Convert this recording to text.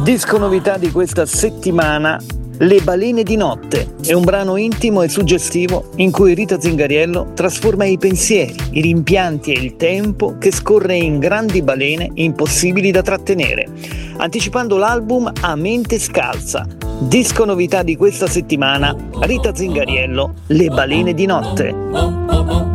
Disco novità di questa settimana, Le balene di notte. È un brano intimo e suggestivo in cui Rita Zingariello trasforma i pensieri, i rimpianti e il tempo che scorre in grandi balene impossibili da trattenere, anticipando l'album A mente scalza. Disco novità di questa settimana, Rita Zingariello, Le balene di notte.